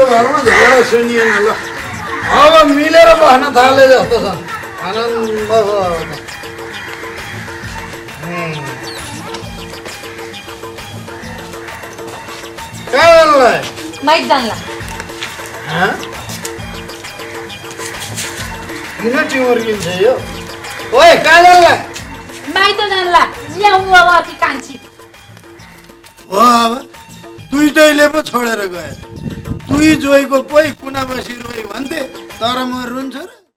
घरमा झगडा सुनिएन ल अब मिलेर बस्न थाले जस्तो छ आनन्द छ कालाई माइक जानला किन टिमर किन्छ यो ओए कालाई माइक त जानला ल्याउ अब अति कान्छी हो अब दुईटैले पो छोडेर गए दुई जोइको पोइ कुना बसी रोइ भन्थे तर म रुन्छु र